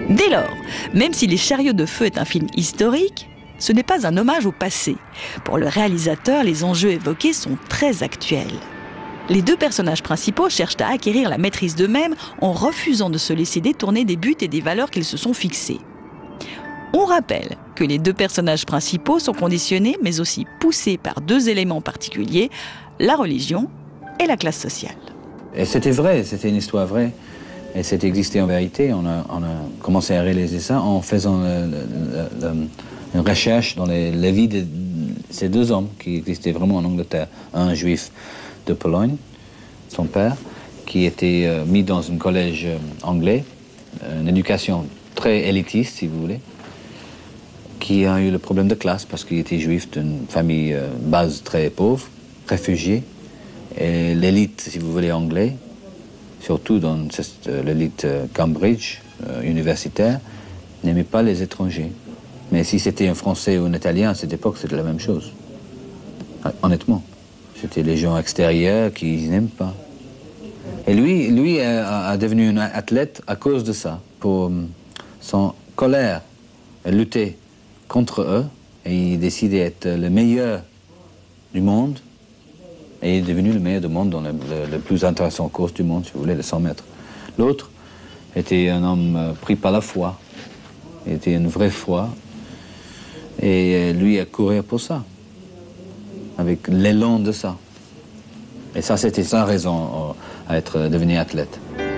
Dès lors, même si Les Chariots de feu est un film historique, ce n'est pas un hommage au passé. Pour le réalisateur, les enjeux évoqués sont très actuels. Les deux personnages principaux cherchent à acquérir la maîtrise d'eux-mêmes en refusant de se laisser détourner des buts et des valeurs qu'ils se sont fixés. On rappelle que les deux personnages principaux sont conditionnés, mais aussi poussés par deux éléments particuliers, la religion et la classe sociale. Et c'était vrai, c'était une histoire vraie. Et c'était existé en vérité. On a commencé à réaliser ça en faisant une recherche dans les vies de ces deux hommes qui existaient vraiment en Angleterre. Un juif de Pologne, son père, qui était mis dans un collège anglais, une éducation très élitiste, si vous voulez, qui a eu le problème de classe parce qu'il était juif d'une famille base très pauvre, réfugié. Et l'élite, si vous voulez, anglaise, surtout dans l'élite Cambridge, universitaire, n'aimait pas les étrangers. Mais si c'était un Français ou un Italien à cette époque, c'était la même chose. Honnêtement. C'était les gens extérieurs qui n'aiment pas. Et lui a devenu un athlète à cause de ça, pour son colère, lutter contre eux, et il décidait d'être le meilleur du monde, et il est devenu le meilleur du monde dans le plus intéressant course du monde, si vous voulez, les 100 mètres. L'autre était un homme pris par la foi, il était une vraie foi, et lui a couru pour ça, avec l'élan de ça. Et ça, c'était sa raison à devenir athlète.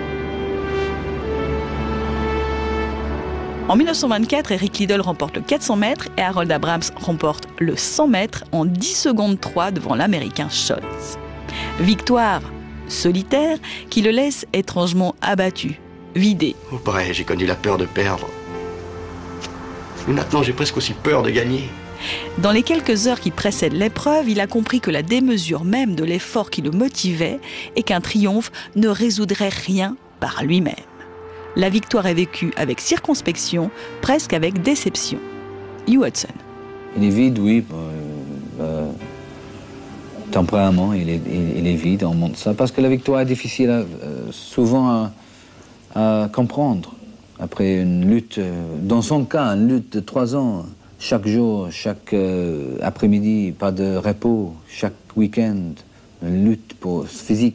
En 1924, Eric Liddell remporte le 400 mètres et Harold Abrahams remporte le 100 mètres en 10 secondes 3 devant l'Américain Scholz. Victoire solitaire qui le laisse étrangement abattu, vidé. Auprès, j'ai connu la peur de perdre. Mais maintenant, j'ai presque aussi peur de gagner. Dans les quelques heures qui précèdent l'épreuve, il a compris que la démesure même de l'effort qui le motivait et qu'un triomphe ne résoudrait rien par lui-même. La victoire est vécue avec circonspection, presque avec déception. Hugh Hudson. Il est vide, oui. Temporairement, il est vide, on montre ça. Parce que la victoire est difficile souvent à comprendre. Après une lutte, dans son cas, une lutte de 3 ans, chaque jour, chaque après-midi, pas de repos, chaque week-end, une lutte physique.